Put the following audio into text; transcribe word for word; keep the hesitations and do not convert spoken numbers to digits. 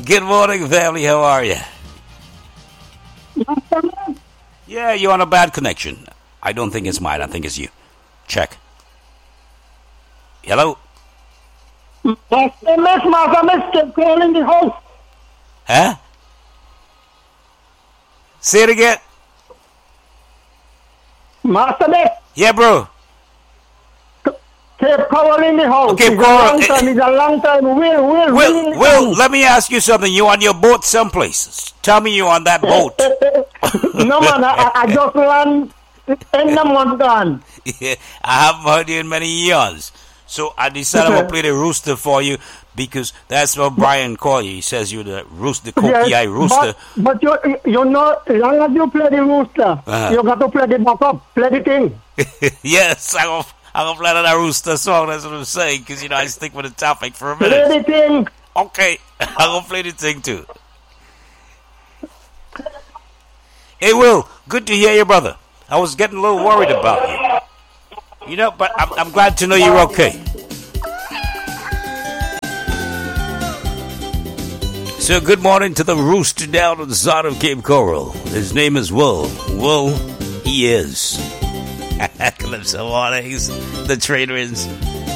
Good morning, family. How are you? Yeah, you're on a bad connection. I don't think it's mine. I think it's you. Check. Hello? Master Miss, Master Miss, keep calling the house. Huh? Say it again. Master Miss. Yeah, bro. Keep calling the house. Okay, it's bro. a long time. It's a long time. Will, Will, Will, Will, let me ask you something. You on your boat someplace? Tell me you on that boat. No, man. I, I just land in the mountain. Yeah, I haven't heard you in many years. So I decided I'm to play the rooster for you because that's what Brian called you. He says you're the rooster, the Yes, Koki rooster. But, but you, you know, as long as you play the rooster, Uh-huh. you got to play the backup, play the thing. Yes, I'm going I'm to play that rooster song. That's what I'm saying because, you know, I stick with the topic for a Play minute. the thing. Okay, I'm going to play the thing too. Hey, Will, good to hear you, brother. I was getting a little worried about you. You know, but I'm, I'm glad to know you're okay. So good morning to the rooster down on the side of Cape Coral. His name is Will. Will, he is. Calypso Mornings, the trade winds.